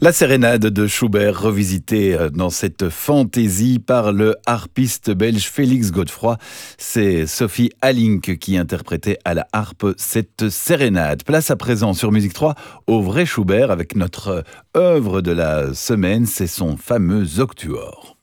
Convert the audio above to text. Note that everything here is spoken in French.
La sérénade de Schubert revisitée dans cette fantaisie par le harpiste belge Félix Godefroy. C'est Sophie Allink qui interprétait à la harpe cette sérénade. Place à présent sur Musique 3 au vrai Schubert avec notre œuvre de la semaine, c'est son fameux Octuor.